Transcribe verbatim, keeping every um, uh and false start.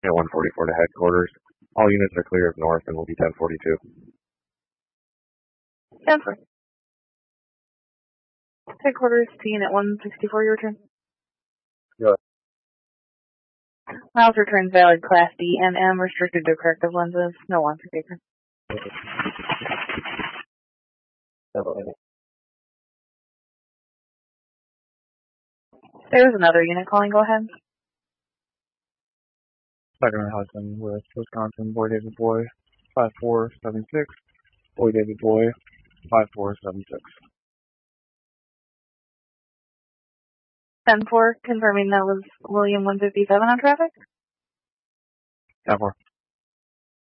Yeah, one forty-four to headquarters. All units are clear of north and will be ten forty-two. ten four. Headquarters to unit one sixty-four, your turn. Go Miles returns valid Class D M M restricted to corrective lenses. No one for paper. There's another unit calling. Go ahead. Second Hudson with Wisconsin, Boy David Boy, five four seven six, Boy David Boy, five four seven six. ten four, confirming that was William one fifty-seven on traffic. ten four.